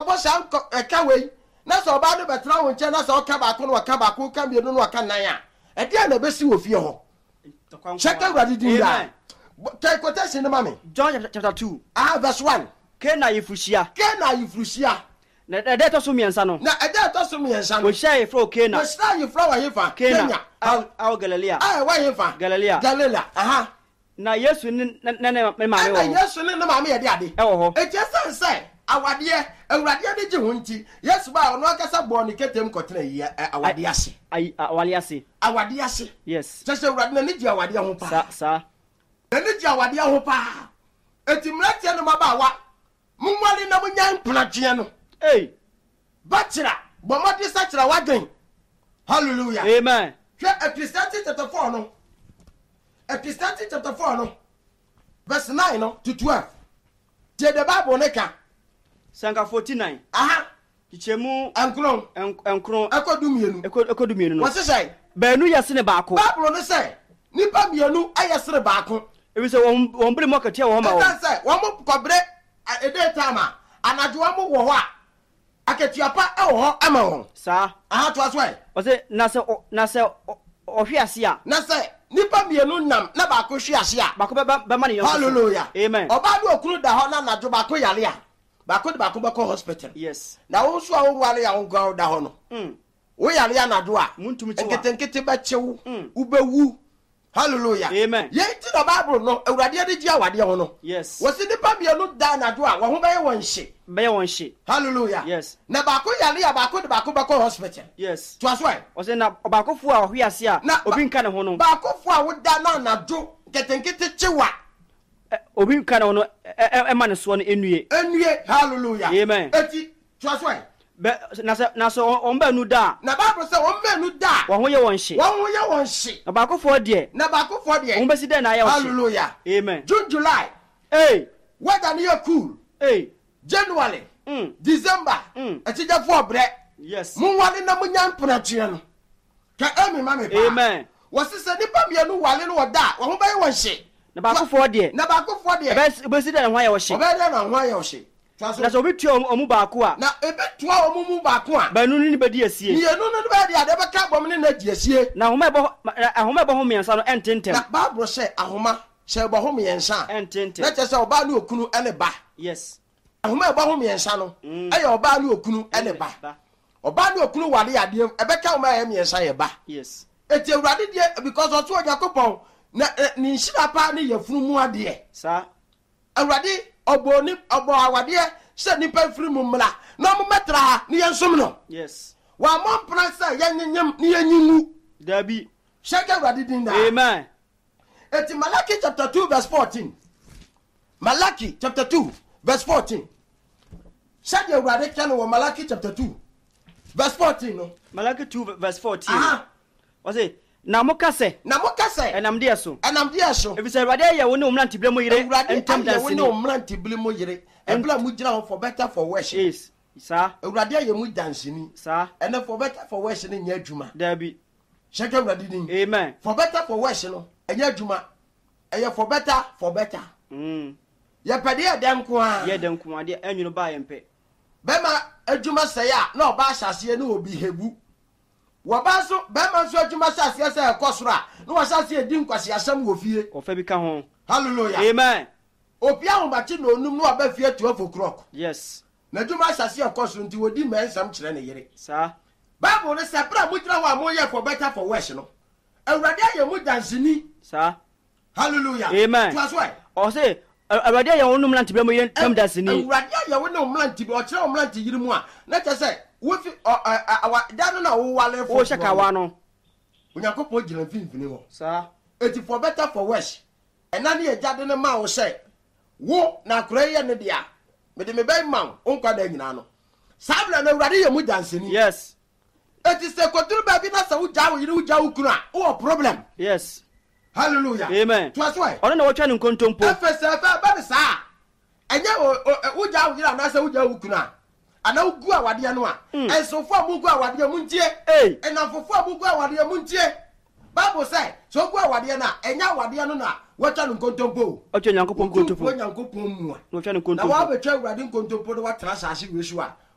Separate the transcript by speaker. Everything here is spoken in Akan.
Speaker 1: bosa eka we na so ba do betra wo nche na so ka ba ko no ka ba ko ka bi no ka nan a e dia na be si wo fie ho check awurade din da take quotation no mami
Speaker 2: John chapter 2
Speaker 1: verse 1
Speaker 2: Kena yifushia na ede to so miensa no
Speaker 1: na ede to so miensa no
Speaker 2: wo sha yefro Kena
Speaker 1: wo sha yefro wa yefa Kenya
Speaker 2: au Galilea
Speaker 1: wa yefa Galilea
Speaker 2: na Yesu ne maame wo
Speaker 1: na Yesu ne maame ye de ade
Speaker 2: e wo ho
Speaker 1: e je sense awade awurade de je ho nti Yesu ba ono akasa bo ne ketem kotena yi awade ase awade ase
Speaker 2: yes
Speaker 1: je se awurade na ne je awade ho pa
Speaker 2: sa
Speaker 1: na ne je awade ho pa eti mratie no mabawa munwale na munyan plantie no bachira bomodi sachira waden hallelujah
Speaker 2: amen
Speaker 1: hwe Ecclesiastes chapter 4 no Ecclesiastes chapter 4 no verse 9 no to 12 je the Bible neka
Speaker 2: sanka 49 kichemu enkron ekodumienu no
Speaker 1: wase say
Speaker 2: baanu yase ne baako
Speaker 1: Bible no say nipa mienu ayase ne baako
Speaker 2: ebi say won bere mo katia wo ma wo
Speaker 1: say won mo kobre ede tama anajo mo wo ho a akatia pa e wo ho ama won
Speaker 2: sa
Speaker 1: to aswe
Speaker 2: wase na se ohwe ase a
Speaker 1: na say nipa mienu nam na baako hwe ase a
Speaker 2: baako be ma ne yon
Speaker 1: hallelujah
Speaker 2: amen
Speaker 1: oba do okunu da ho na anajo baako yale a baako de baako bako hospital
Speaker 2: yes
Speaker 1: na wo so a wo wale ya wo gwa da ho no wo yale ya na do a nkete ba chewu ubewu hallelujah
Speaker 2: amen
Speaker 1: ye ti do Bible no awurade de ji awade ho no
Speaker 2: yes
Speaker 1: wo si nipa mienu da na do a wo ho be won hye hallelujah
Speaker 2: yes
Speaker 1: na baako yale ya baako de baako bako hospital
Speaker 2: yes
Speaker 1: to aswai
Speaker 2: o se na baako fu a ohwe ase a obi nka ne ho no
Speaker 1: baako fu a wo da na do nkete chewa
Speaker 2: obi nka ne ho no ma ne so no enue
Speaker 1: hallelujah
Speaker 2: amen
Speaker 1: eti to aswai
Speaker 2: na so on ba nu da
Speaker 1: na Bible say on ba nu da
Speaker 2: wo ho ye won hye
Speaker 1: na
Speaker 2: baako fu de wo be si de na ye wo
Speaker 1: hallelujah
Speaker 2: amen
Speaker 1: June July weather ni cool January December etija fo bre
Speaker 2: yes
Speaker 1: mun wale na munya mpratue no ka emi mame pa
Speaker 2: amen
Speaker 1: wo se nipa mienu wale no da wo ho be ye won hye
Speaker 2: na baako fu de be si de na ho ye wo hye
Speaker 1: be de na ho ye wo hye
Speaker 2: na so bitu omu baako a
Speaker 1: na ebetua omu baako a
Speaker 2: banu ni be di asie
Speaker 1: ni enu no be di ade be ka bom ni na di asie
Speaker 2: na ahoma bo ho miensa no ententem
Speaker 1: na Bible say ahoma say bo ho miensa
Speaker 2: ententem
Speaker 1: na che say oba ni okunu ene ba
Speaker 2: yes
Speaker 1: ahoma bo ho miensa no aye oba ni okunu ene ba oba ni okunu wale ade ebe ka o ma ye miensa ye ba
Speaker 2: yes
Speaker 1: eti awurade die because otu Yakobon na ni nhira pa ni yefunu mu ade
Speaker 2: sa
Speaker 1: awurade obo awade se nipa firi mu mla na mo metra ni yensom no
Speaker 2: yes
Speaker 1: wa mo mpra se yenyem ni yenyimu
Speaker 2: dabi
Speaker 1: shake awurade din da
Speaker 2: amen
Speaker 1: eti Malaki chapter 2 verse 14 Malaki chapter 2 verse 14 shake awurade kan wo Malaki chapter 2 verse 14 no
Speaker 2: Malaki 2 verse 14 wase na mokase enam de so ebi se awurade ye wo ne omranti ble mo yire
Speaker 1: entem da wo ne omranti ble mo yire ebla mu gira for better for worse
Speaker 2: yes sa
Speaker 1: awurade ye mu dansini
Speaker 2: sa
Speaker 1: ene for better for worse ne nya adwuma
Speaker 2: dabi
Speaker 1: shake awurade din
Speaker 2: amen
Speaker 1: for better for worse no enya adwuma eye for better ye pede ye denko a
Speaker 2: de anwunu ba ye mpe
Speaker 1: bema adwuma sey a na oba asase ne obi hebu wabaso bema so adwuma asase se ekosoro na wasase edi nkwase asam wo fie
Speaker 2: ofa bi ka ho
Speaker 1: hallelujah
Speaker 2: amen
Speaker 1: opia ho bachi na onum no aba fie 12 o'clock
Speaker 2: yes
Speaker 1: na adwuma asase ekosoro nti wodi mensam kire ne yere
Speaker 2: sa
Speaker 1: Bible ne sepra mu kira wa mo ye for better for worse no awurade aye mu dansini
Speaker 2: sa
Speaker 1: hallelujah
Speaker 2: amen
Speaker 1: to aswai
Speaker 2: o say awurade aye wonum lanti ble mo yire tam dansini
Speaker 1: awurade aye wonum lanti bi o kire wonum lanti yiri mu a na tese wo fi dano na wo wale for
Speaker 2: wo shaka wa no
Speaker 1: Onyankopon gina finfini ho
Speaker 2: sa
Speaker 1: eti for better for worse ena ne ejade ne ma wo say wo na kroye ne dia me de me be ma onkwa da nyina no sabla na awurade ye mu dansini
Speaker 2: yes
Speaker 1: eti se koduru ba bi na sa wo ja wo yiri wo ja wo kunu a wo problem
Speaker 2: yes
Speaker 1: hallelujah
Speaker 2: amen
Speaker 1: to aswai
Speaker 2: ono na wo twa ne nkontompo
Speaker 1: efesefa ba sa enye wo ja wo yiri na sa wo ja wo kunu a ana ugu awade no a ensofo amugu awade mu ntie enafofo amugu awade mu ntie Bible say so ugu awade na enya awade no na watwa no nkontompo
Speaker 2: otwa Nyankopon nkontompo
Speaker 1: Nyankopon mu a
Speaker 2: no twa ne nkontompo
Speaker 1: na wa betwa awade nkontompo do watra asase wesu a